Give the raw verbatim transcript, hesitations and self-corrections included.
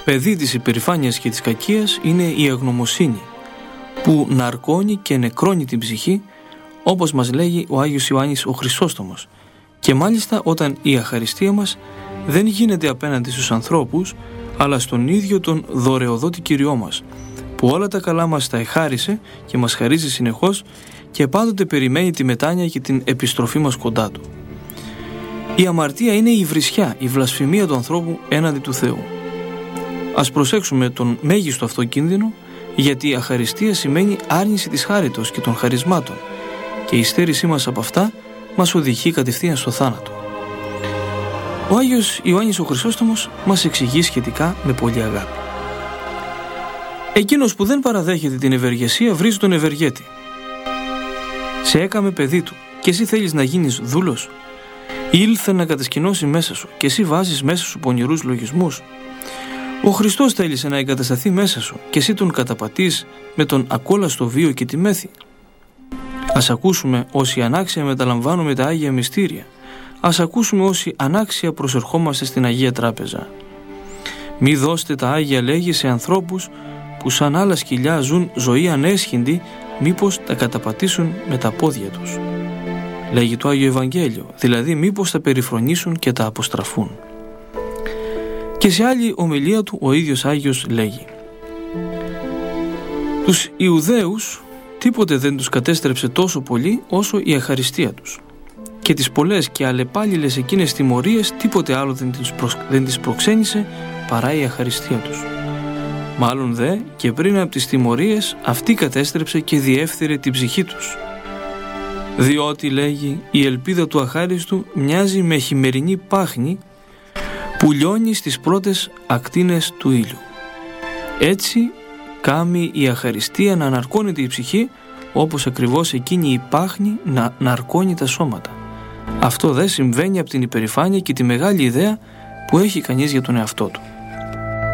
Παιδί της υπερηφάνειας και της κακίας είναι η αγνωμοσύνη, που ναρκώνει και νεκρώνει την ψυχή, όπως μας λέγει ο Άγιος Ιωάννης ο Χρυσόστομος, και μάλιστα όταν η αχαριστία μας δεν γίνεται απέναντι στους ανθρώπους, αλλά στον ίδιο τον δωρεοδότη Κυριό μας, που όλα τα καλά μας τα εχάρισε και μας χαρίζει συνεχώς και πάντοτε περιμένει τη μετάνοια και την επιστροφή μας κοντά του. Η αμαρτία είναι η βρισιά, η βλασφημία του ανθρώπου έναντι του Θεού. Ας προσέξουμε τον μέγιστο αυτό κίνδυνο, γιατί η αχαριστία σημαίνει άρνηση της χάριτος και των χαρισμάτων και η στέρησή μας από αυτά μας οδηγεί κατευθείαν στο θάνατο. Ο Άγιος Ιωάννης ο Χρυσόστομος μας εξηγεί σχετικά με πολλή αγάπη. Εκείνος που δεν παραδέχεται την ευεργεσία βρίζει τον ευεργέτη. Σε έκαμε παιδί του και εσύ θέλεις να γίνεις δούλος. Ήλθε να κατασκηνώσει μέσα σου και εσύ βάζεις μέσα σου πονηρούς λογισμούς. Ο Χριστός θέλησε να εγκατασταθεί μέσα σου και εσύ τον καταπατείς με τον ακόλαστο βίο και τη μέθη. Ας ακούσουμε όσοι ανάξια μεταλαμβάνουμε τα Άγια Μυστήρια. Ας ακούσουμε όσοι ανάξια προσερχόμαστε στην Αγία Τράπεζα. Μη δώστε τα Άγια λέγει σε ανθρώπους που σαν άλλα σκυλιά ζουν ζωή ανέσχυντη, μήπως τα καταπατήσουν με τα πόδια τους. Λέγει το Άγιο Ευαγγέλιο, δηλαδή μήπως τα περιφρονήσουν και τα αποστραφούν. Και σε άλλη ομιλία του ο ίδιος Άγιος λέγει: τους Ιουδαίους τίποτε δεν τους κατέστρεψε τόσο πολύ όσο η αχαριστία τους, και τις πολλές και αλλεπάλληλες εκείνες τιμωρίες τίποτε άλλο δεν τις, προσ... δεν τις προξένησε παρά η αχαριστία τους. Μάλλον δε και πριν από τις τιμωρίες αυτή κατέστρεψε και διέφθειρε την ψυχή τους. Διότι, λέγει, η ελπίδα του αχάριστου μοιάζει με χειμερινή πάχνη που λιώνει στις πρώτες ακτίνες του ήλιου. Έτσι κάμει η αχαριστία να ναρκώνεται η ψυχή, όπως ακριβώς εκείνη η πάχνη να ναρκώνει τα σώματα. Αυτό δε συμβαίνει από την υπερηφάνεια και τη μεγάλη ιδέα που έχει κανείς για τον εαυτό του.